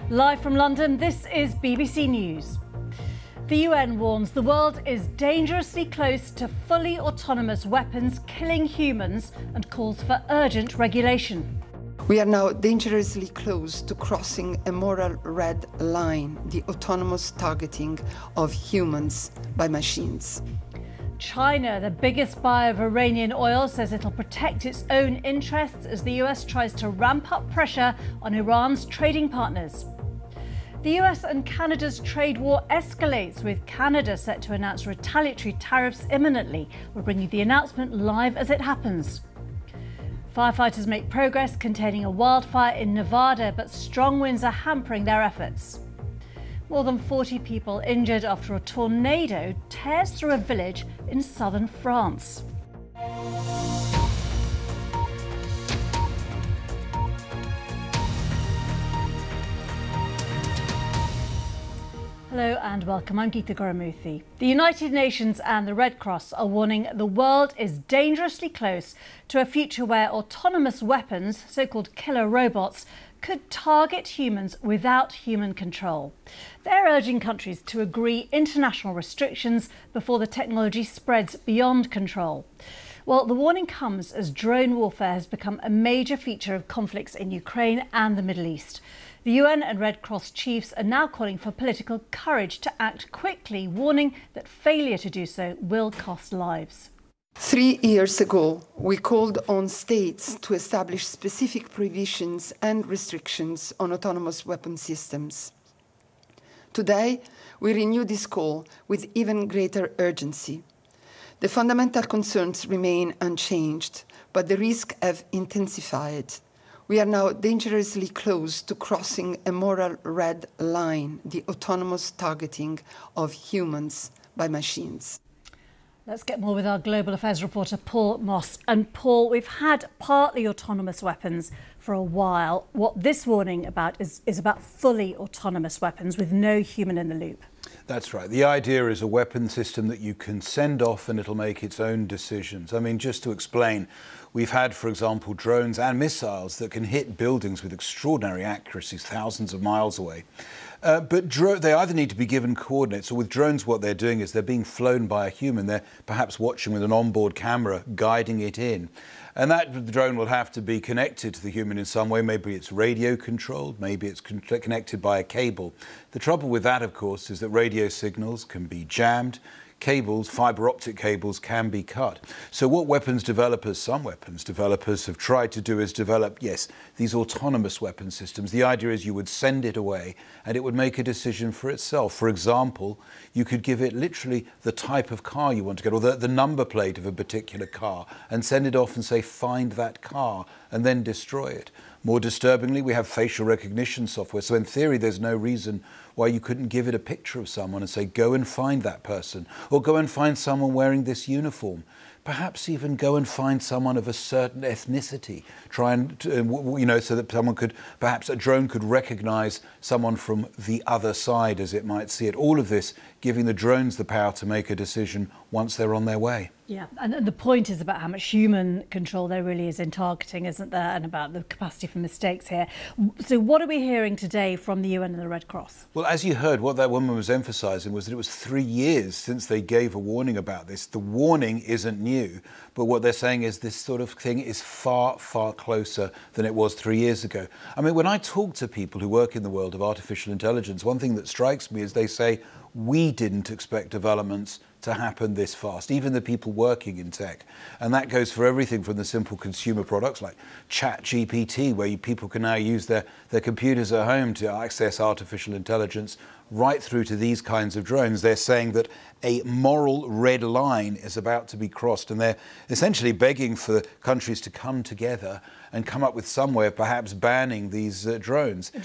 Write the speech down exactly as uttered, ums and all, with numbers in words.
Live from London, this is B B C News. The U N warns the world is dangerously close to fully autonomous weapons killing humans and calls for urgent regulation. We are now dangerously close to crossing a moral red line, the autonomous targeting of humans by machines. China, the biggest buyer of Iranian oil, says it'll protect its own interests as the U S tries to ramp up pressure on Iran's trading partners. The U S and Canada's trade war escalates, with Canada set to announce retaliatory tariffs imminently. We'll bring you the announcement live as it happens. Firefighters make progress containing a wildfire in Nevada, but strong winds are hampering their efforts. More than forty people injured after a tornado tears through a village in southern France. Hello and welcome. I'm Geeta Gurumurthy. The United Nations and the Red Cross are warning the world is dangerously close to a future where autonomous weapons, so-called killer robots, could target humans without human control. They're urging countries to agree international restrictions before the technology spreads beyond control. Well, the warning comes as drone warfare has become a major feature of conflicts in Ukraine and the Middle East. The U N and Red Cross chiefs are now calling for political courage to act quickly, warning that failure to do so will cost lives. Three years ago, we called on states to establish specific provisions and restrictions on autonomous weapon systems. Today, we renew this call with even greater urgency. The fundamental concerns remain unchanged, but the risks have intensified. We are now dangerously close to crossing a moral red line, the autonomous targeting of humans by machines. Let's get more with our global affairs reporter, Paul Moss. And Paul, we've had partly autonomous weapons for a while. What this warning about is, is about fully autonomous weapons with no human in the loop. That's right. The idea is a weapon system that you can send off and it'll make its own decisions. I mean, just to explain, we've had, for example, drones and missiles that can hit buildings with extraordinary accuracies thousands of miles away. Uh, but dro- they either need to be given coordinates, or with drones what they're doing is they're being flown by a human. They're perhaps watching with an onboard camera, guiding it in. And that drone will have to be connected to the human in some way. Maybe it's radio controlled, maybe it's con- connected by a cable. The trouble with that, of course, is that radio signals can be jammed. Cables, fibre optic cables, can be cut. So what weapons developers, some weapons developers have tried to do is develop, yes, these autonomous weapon systems. The idea is you would send it away and it would make a decision for itself. For example, you could give it literally the type of car you want to get, or the, the number plate of a particular car, and send it off and say, find that car, and then destroy it. More disturbingly, we have facial recognition software. So in theory, there's no reason why you couldn't give it a picture of someone and say, go and find that person, or go and find someone wearing this uniform. Perhaps even go and find someone of a certain ethnicity. Try and, you know, so that someone could, perhaps a drone could recognize someone from the other side, as it might see it. All of this giving the drones the power to make a decision once they're on their way. Yeah, and the point is about how much human control there really is in targeting, isn't there, and about the capacity for mistakes here. So what are we hearing today from the U N and the Red Cross? Well, as you heard, what that woman was emphasising was that it was three years since they gave a warning about this. The warning isn't new, but what they're saying is this sort of thing is far, far closer than it was three years ago. I mean, when I talk to people who work in the world of artificial intelligence, one thing that strikes me is they say, we didn't expect developments to happen this fast, even the people working in tech. And that goes for everything from the simple consumer products like ChatGPT, where you, people can now use their, their computers at home to access artificial intelligence, right through to these kinds of drones. They're saying that a moral red line is about to be crossed, and they're essentially begging for countries to come together and come up with some way of perhaps banning these uh, drones.